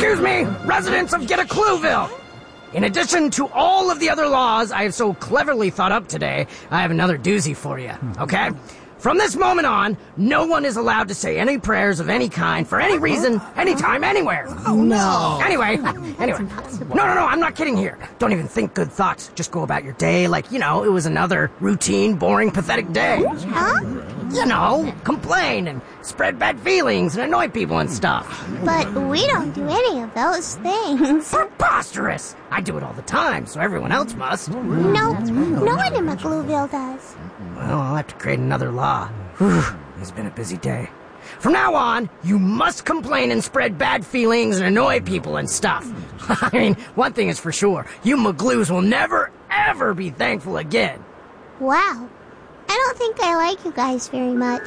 Excuse me, residents of Get a Clueville! In addition to all of the other laws I have so cleverly thought up today, I have another doozy for you, okay? From this moment on, no one is allowed to say any prayers of any kind for any reason, anytime, anywhere. Oh, no. Anyway. No, I'm not kidding here. Don't even think good thoughts. Just go about your day like, it was another routine, boring, pathetic day. Huh? Complain and spread bad feelings and annoy people and stuff. But we don't do any of those things. Preposterous! I do it all the time, so everyone else must. No one in McGlooville does. Well, I'll have to create another law. Whew, it's been a busy day. From now on, you must complain and spread bad feelings and annoy people and stuff. I mean, one thing is for sure. You McGloos will never, ever be thankful again. Wow. I don't think I like you guys very much.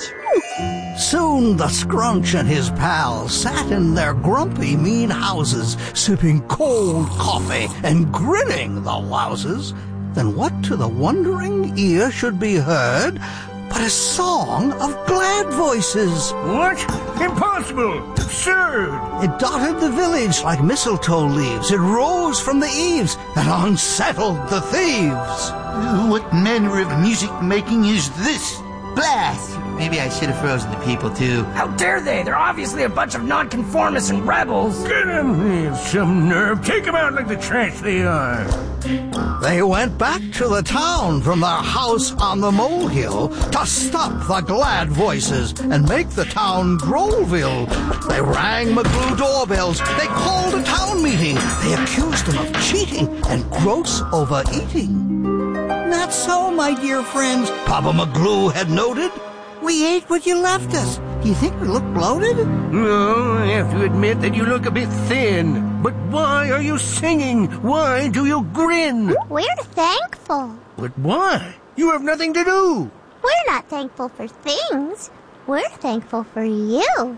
Soon the Scrunch and his pals sat in their grumpy, mean houses, sipping cold coffee and grinning the wowzers. Then what to the wondering ear should be heard but a song of glad voices? What? Impossible! Absurd! It dotted the village like mistletoe leaves. It rose from the eaves and unsettled the thieves. What manner of music-making is this? Blast! Maybe I should have frozen the people, too. How dare they? They're obviously a bunch of nonconformists and rebels. Get them! They have some nerve. Take them out like the trash they are. They went back to the town from their house on the molehill to stop the glad voices and make the town Groleville. They rang McGlue doorbells. They called a town meeting. They accused him of cheating and gross overeating. Not so, my dear friends, Papa McGlue had noted. We ate what you left us. Do you think we look bloated? No, I have to admit that you look a bit thin. But why are you singing? Why do you grin? We're thankful. But why? You have nothing to do. We're not thankful for things. We're thankful for you.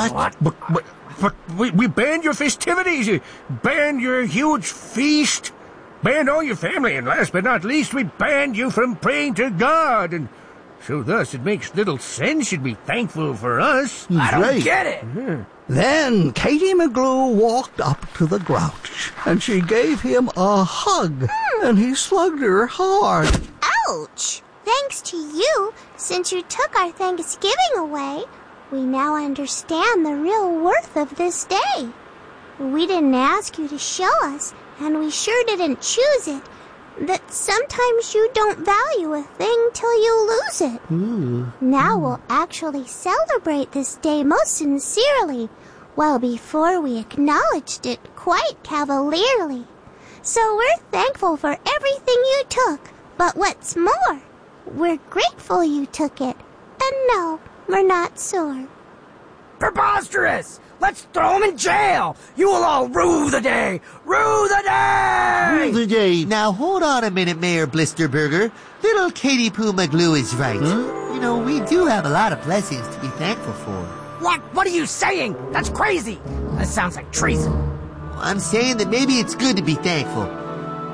But we banned your festivities. Banned your huge feast. Banned all your family. And last but not least, we banned you from praying to God. And so thus it makes little sense you'd be thankful for us. I don't get it. Yeah. Then Katie McGlue walked up to the Grouch, and she gave him a hug, and he slugged her hard. Ouch! Thanks to you, since you took our Thanksgiving away, we now understand the real worth of this day. We didn't ask you to show us, and we sure didn't choose it, that sometimes you don't value a thing till you lose it. Now we'll actually celebrate this day most sincerely, while before we acknowledged it quite cavalierly. So we're thankful for everything you took, but what's more, we're grateful you took it. And no, we're not sore. Preposterous! Let's throw him in jail! You will all rue the day! Rue the day! Rue the day. Now hold on a minute, Mayor Blisterburger. Little Katie Poo McGlue is right. You know, we do have a lot of blessings to be thankful for. What are you saying? That's crazy! That sounds like treason. I'm saying that maybe it's good to be thankful.